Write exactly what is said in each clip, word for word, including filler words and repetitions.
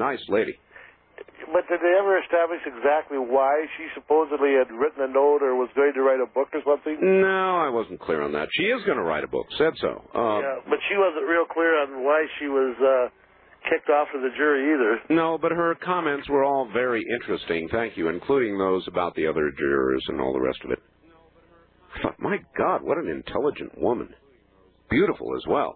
nice lady. But did they ever establish exactly why she supposedly had written a note or was going to write a book or something? No, I wasn't clear on that. She is going to write a book, said so. Uh, yeah, but she wasn't real clear on why she was uh, kicked off of the jury either. No, but her comments were all very interesting, thank you, including those about the other jurors and all the rest of it. I thought, my God, what an intelligent woman. Beautiful as well.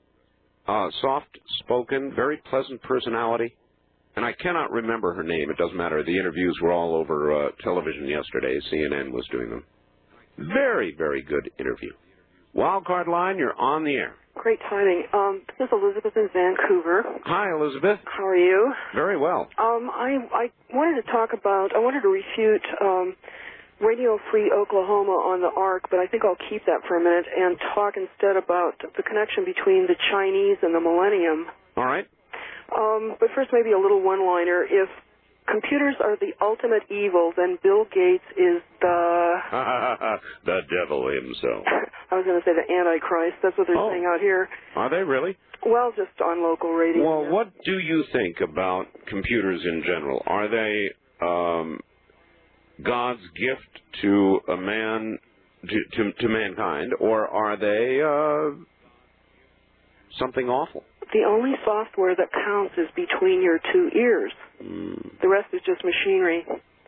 Uh, soft-spoken, very pleasant personality. And I cannot remember her name. It doesn't matter. The interviews were all over uh, television yesterday. C N N was doing them. Very, very good interview. Wildcard line, you're on the air. Great timing. Um, this is Elizabeth in Vancouver. Hi, Elizabeth. How are you? Very well. Um, I, I wanted to talk about, I wanted to refute um, Radio Free Oklahoma on the Ark, but I think I'll keep that for a minute and talk instead about the connection between the Chinese and the Millennium. All right. Um, but first, maybe a little one-liner. If computers are the ultimate evil, then Bill Gates is the... the devil himself. I was going to say the Antichrist. That's what they're oh. saying out here. Are they really? Well, just on local radio. Well, yeah. what do you think about computers in general? Are they um, God's gift to a man, to, to, to mankind, or are they uh, something awful? The only software that counts is between your two ears. Mm. The rest is just machinery.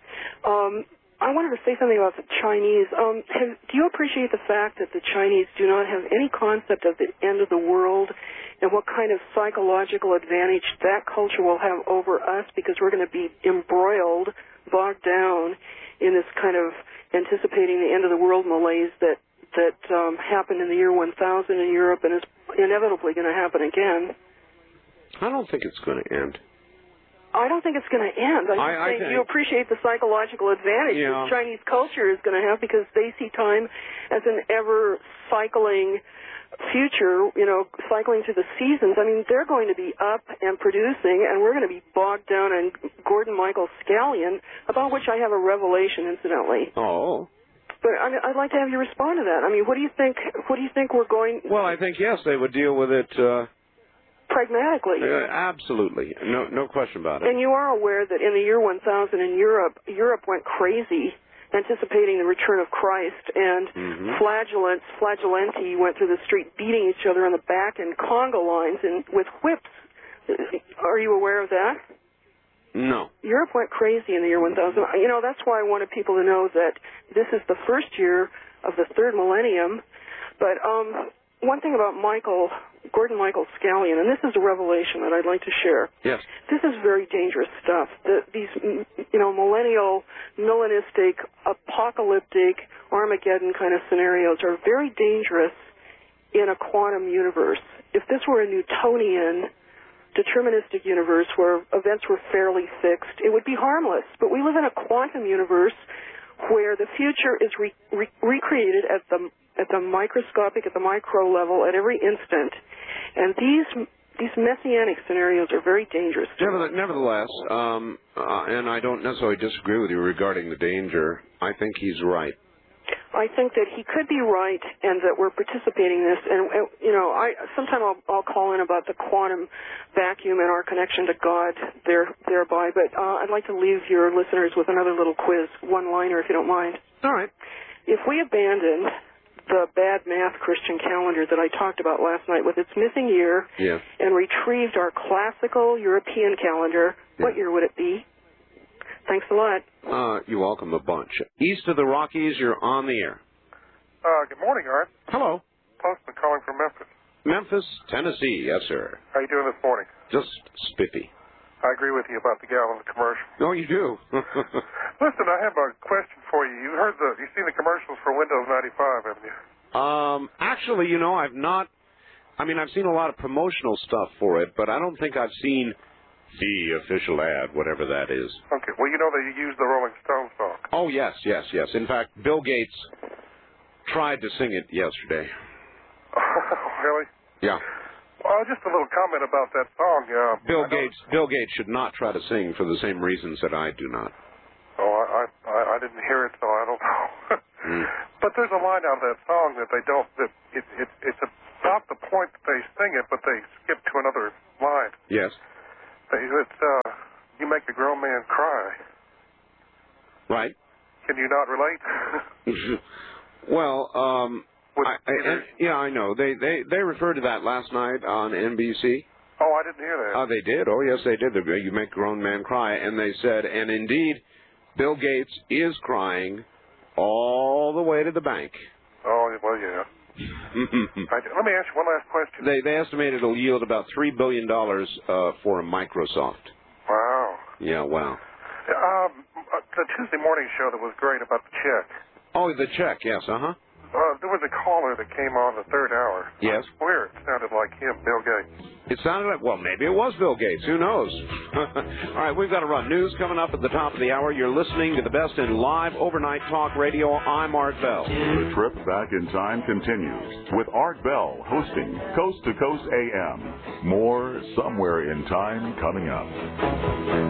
Um, I wanted to say something about the Chinese. Um, have, do you appreciate the fact that the Chinese do not have any concept of the end of the world and what kind of psychological advantage that culture will have over us because we're going to be embroiled, bogged down in this kind of anticipating the end of the world malaise that that um, happened in the year one thousand in Europe and is inevitably going to happen again. I don't think it's going to end. I don't think it's going to end. I'm I, just I saying think, you appreciate the psychological advantage yeah. that Chinese culture is going to have because they see time as an ever-cycling future, you know, cycling through the seasons. I mean, they're going to be up and producing, and we're going to be bogged down in Gordon Michael Scallion, about which I have a revelation, incidentally. Oh. But I mean, I'd like to have you respond to that. I mean, what do you think? What do you think we're going? Well, I think yes, they would deal with it uh, pragmatically. Uh, absolutely, no, no question about it. And you are aware that in the year one thousand in Europe, Europe went crazy, anticipating the return of Christ, and mm-hmm. flagellants, flagellante went through the street beating each other on the back in conga lines and with whips. Are you aware of that? No. Europe went crazy in the year one thousand. You know, that's why I wanted people to know that this is the first year of the third millennium. But um, one thing about Michael, Gordon Michael Scallion, and this is a revelation that I'd like to share. Yes. This is very dangerous stuff. The, these, you know, millennial, millenistic, apocalyptic, Armageddon kind of scenarios are very dangerous in a quantum universe. If this were a Newtonian deterministic universe where events were fairly fixed, it would be harmless. But we live in a quantum universe where the future is re- re- recreated at the at the microscopic, at the micro level, at every instant. And these these messianic scenarios are very dangerous. Nevertheless, um, uh, and I don't necessarily disagree with you regarding the danger, I think he's right. I think that he could be right, and that we're participating in this. And, uh, you know, I sometime I'll, I'll call in about the quantum vacuum and our connection to God there, thereby. But uh, I'd like to leave your listeners with another little quiz, one-liner, if you don't mind. All right. If we abandoned the bad math Christian calendar that I talked about last night with its missing year yeah. and retrieved our classical European calendar, yeah. what year would it be? Thanks a lot. Uh, you're welcome a bunch. East of the Rockies, you're on the air. Uh, good morning, Art. Hello. Postman calling from Memphis. Memphis, Tennessee, yes, sir. How you doing this morning? Just spiffy. I agree with you about the gal in the commercial. Oh, you do? Listen, I have a question for you. You heard the, you've seen the commercials for Windows ninety-five, haven't you? Um, actually, you know, I've not, I mean, I've seen a lot of promotional stuff for it, but I don't think I've seen the official ad, whatever that is. Okay, well, you know they use the Rolling Stones song. Oh, yes, yes, yes. In fact, Bill Gates tried to sing it yesterday. Really? Yeah. Well, just a little comment about that song. Uh, Bill Gates Bill Gates should not try to sing for the same reasons that I do not. Oh, I I, I didn't hear it, so I don't know. mm. But there's a line out of that song that they don't, that it, it, it's about the point that they sing it, but they skip to another line. Yes. It's, uh, you make a grown man cry. Right. Can you not relate? Well, um, Would, I, I, and, yeah, I know. They, they they referred to that last night on N B C. Oh, I didn't hear that. Oh, they did. Oh, yes, they did. They, you make a grown man cry, and they said, and indeed, Bill Gates is crying all the way to the bank. Oh, well, yeah. I, let me ask you one last question. They they estimate it'll yield about three billion dollars uh, for Microsoft. Wow. Yeah, wow. Um, the Tuesday morning show that was great about the check. Oh, the check, yes, uh-huh. Uh, there was a caller that came on the third hour. Yes. I swear it sounded like him, Bill Gates. It sounded like, well, maybe it was Bill Gates. Who knows? All right, we've got to run. News coming up at the top of the hour. You're listening to the best in live overnight talk radio. I'm Art Bell. The trip back in time continues with Art Bell hosting Coast to Coast A M. More Somewhere in Time coming up.